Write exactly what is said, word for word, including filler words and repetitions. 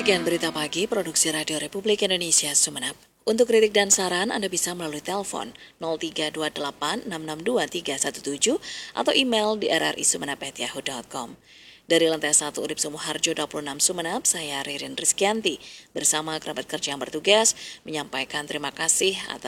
Demikian berita pagi Produksi Radio Republik Indonesia Sumeneb. Untuk kritik dan saran Anda bisa melalui telepon nol tiga dua delapan enam enam dua tiga satu tujuh atau email di r r i sumeneb at yahoo dot com. Dari lantai satu Urip Sumoharjo dua puluh enam Sumeneb, saya Ririn Rizkyanti bersama kerabat kerja yang bertugas menyampaikan terima kasih atas